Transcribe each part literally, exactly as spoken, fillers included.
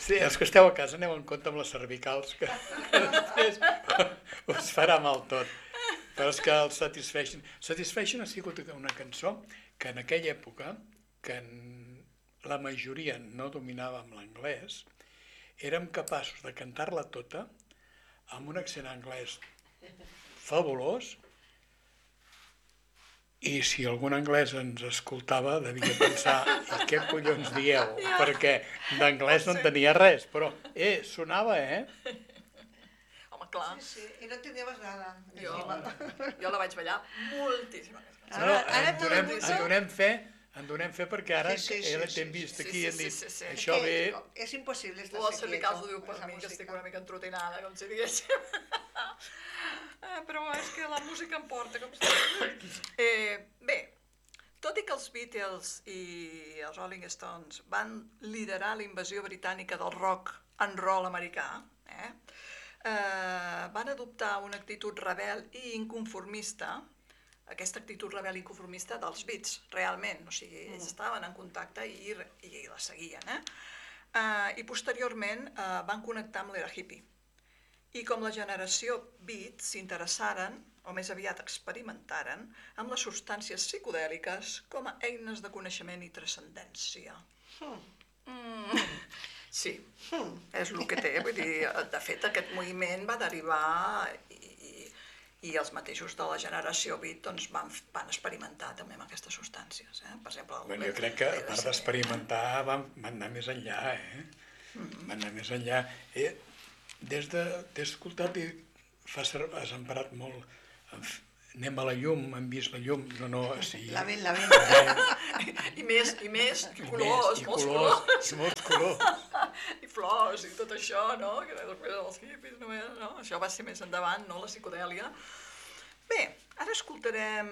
Sí, els que esteu a casa aneu en compte amb les cervicals, que, que després us farà mal tot. Però és que el Satisfaction... Satisfaction ha sigut una cançó que en aquella època, que la majoria no dominàvem l'anglès, érem capaços de cantar-la tota amb un accent anglès fabulós, i si algun anglès ens escoltava devia pensar i què collons dieu, perquè d'anglès no en tenia res, però eh, sonava, eh? Home, clar. Sí, sí, i no entendíemes nada. Jo, jo la vaig ballar moltíssim. No, no, en donem, en donem fe, en donem fe perquè ara Sí, sí, sí, eh, sí, t'hem sí, vist sí, aquí i sí, hem dit, sí, sí, sí. això ve... És impossible estar O els quieto. cervicals ho diu per con la mi, que estic música. una mica entrotinada, com si diguéssim. Eh, però és que la música em porta, com si diguéssim. Eh, bé, tot i que els Beatles i els Rolling Stones van liderar la invasió britànica del rock and roll americà, eh, eh, van adoptar una actitud rebel i inconformista, aquesta actitud rebel i inconformista dels Beats, realment, o sigui, ells estaven en contacte i, i la seguien, eh? Uh, I posteriorment uh, van connectar amb l'era hippie. I com la generació Beat s'interessaren, o més aviat experimentaren, amb les substàncies psicodèliques com a eines de coneixement i transcendència. Mm. Sí, és el que té. Vull dir, de fet, aquest moviment va derivar i, i, i els mateixos de la generació Beat doncs, van, van experimentar també amb aquestes substàncies. Eh? Per exemple, el, Bueno, jo crec que, a part d'experimentar, van, van anar més enllà, eh? Mm-hmm. Van anar més enllà. Eh, des de... T'he escoltat i fa ser, has emparat molt. Anem a la llum, hem vist la llum, no, no, sí. La ven, la ven. I més, i més, i colors, I molts colors. colors. I molts colors. I flors, i tot això, no? Que després els hippies, no, no? Això va ser més endavant, no? La psicodèlia. Bé, ara escoltarem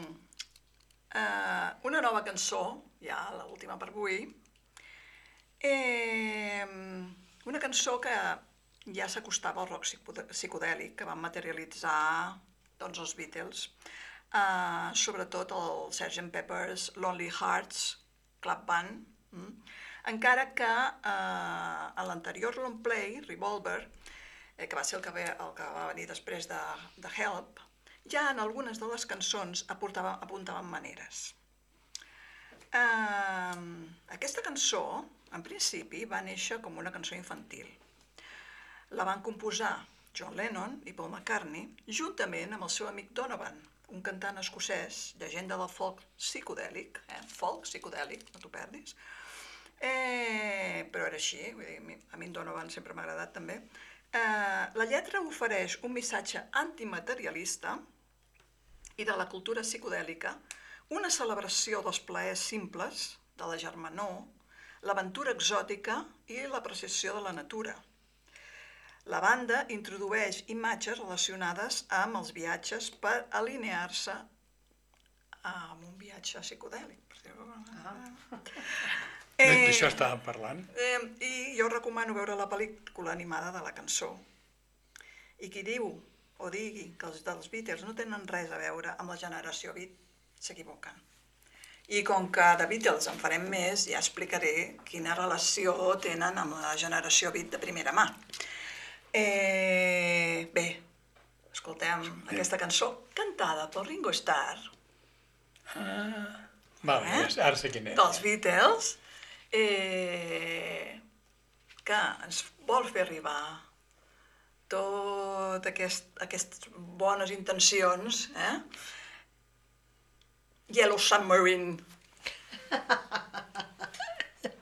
eh, una nova cançó, ja l'última per avui. Eh, una cançó que ja s'acostava al rock psicodèlic, que van materialitzar doncs, els Beatles, uh, sobretot el sergeant Pepper's Lonely Hearts Club Band, mm? Encara que uh, en l'anterior long play, Revolver, eh, que va ser el que, ve, el que va venir després de, de Help, ja en algunes de les cançons aportava, apuntaven maneres. Uh, aquesta cançó, en principi, va néixer com una cançó infantil. La van composar John Lennon i Paul McCartney, juntament amb el seu amic Donovan, un cantant escocès, llegenda del folk psicodèlic, eh? folk psicodèlic, no t'ho perdis, eh, però era així, vull dir, a mi en Donovan sempre m'ha agradat també. Eh, la lletra ofereix un missatge antimaterialista i de la cultura psicodèlica, una celebració dels plaers simples, de la germanor, l'aventura exòtica i l'apreciació de la natura. La banda introdueix imatges relacionades amb els viatges per alinear-se amb un viatge psicodèlic. Ah. Eh, D'això estàvem parlant. Eh, I jo recomano veure la pel·lícula animada de la cançó. I qui diu o digui que els dels Beatles no tenen res a veure amb la generació Beat, s'equivoquen. I com que de Beatles en farem més, ja explicaré quina relació tenen amb la generació Beat de primera mà. Eh, bé, escoltem aquesta cançó cantada pel Ringo Starr. Ah, val, eh? Ara sé quin és. Dels Beatles, eh, que ens vol fer arribar tot aquest, aquestes bones intencions, eh? Yellow Submarine.